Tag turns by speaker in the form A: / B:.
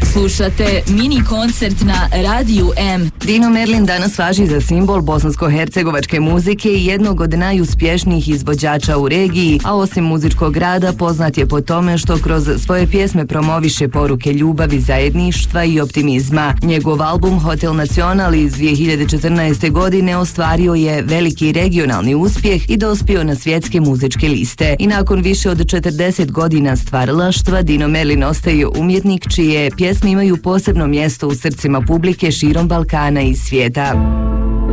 A: Slušate mini koncert na Radiju M.
B: Dino Merlin danas važi za simbol bosansko-hercegovačke muzike i jednog od najuspješnijih izvođača u regiji, a osim muzičkog rada poznat je po tome što kroz svoje pjesme promoviše poruke ljubavi, zajedništva i optimizma. Njegov album Hotel Nacional iz 2014. godine ostvario je veliki regionalni uspjeh i dospio na svjetske muzičke liste. I nakon više od 40 godina stvaralaštva, Dino Merlin ostaje umjetnik čije pjesme imaju posebno mjesto u srcima publike širom Balkana i svijeta.